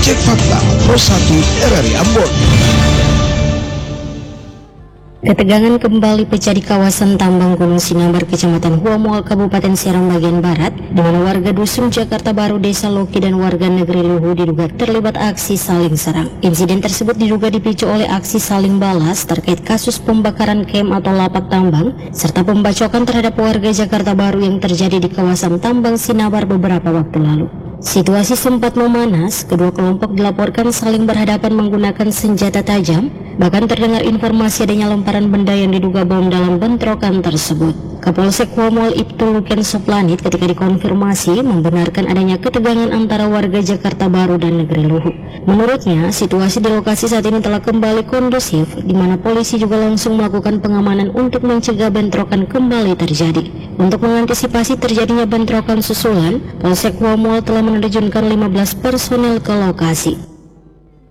Cek Fakta Pro 1 RRI Ambon. Ketegangan kembali pecah di kawasan Tambang Gunung Sinabar, Kecamatan Huamual, Kabupaten Serang bagian Barat, di mana warga Dusun Jakarta Baru, Desa Loki dan warga Negeri Luhu diduga terlibat aksi saling serang. Insiden tersebut diduga dipicu oleh aksi saling balas terkait kasus pembakaran kem atau lapak tambang, serta pembacokan terhadap warga Jakarta Baru yang terjadi di kawasan Tambang Sinabar beberapa waktu lalu. Situasi sempat memanas, kedua kelompok dilaporkan saling berhadapan menggunakan senjata tajam, bahkan terdengar informasi adanya lemparan benda yang diduga bom dalam bentrokan tersebut. Kapolsek Huamual Ibtu Luken Soplanit ketika dikonfirmasi membenarkan adanya ketegangan antara warga Jakarta Baru dan Negeri Luhu. Menurutnya, situasi di lokasi saat ini telah kembali kondusif, di mana polisi juga langsung melakukan pengamanan untuk mencegah bentrokan kembali terjadi. Untuk mengantisipasi terjadinya bentrokan susulan, Polsek Huamual telah menerjunkan 15 personel ke lokasi.